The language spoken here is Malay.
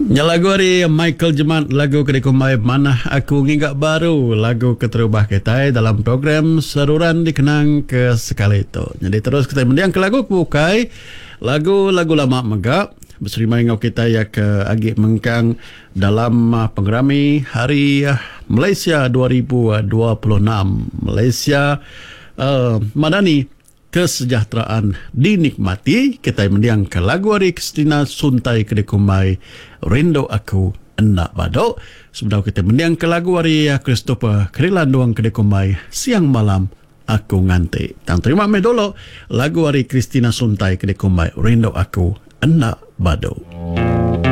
Ya lagu hari Michael Jemat, lagu Kedekumai Mana Aku Ngigak Baru, lagu keterubah kita dalam program Saruran Dikenang ke sekali itu. Jadi terus kita mendiang ke lagu Bukai, lagu-lagu lama megap bersama dengan kita ya ke Agik Mengkang dalam penggerami Hari Malaysia 2026. Malaysia Madani kesejahteraan dinikmati. Kita mendiang ke lagu hari Kristina Suntai Kedekumai Rindu Aku Endak Badok. Sebenarnya kita mendiang ke lagu hari Christopher Kerilanduang Kedekumai Siang Malam Aku Nganti. Dan terima kasih dulu lagu hari Kristina Suntai Kedekumai Rindu Aku Endak Badok.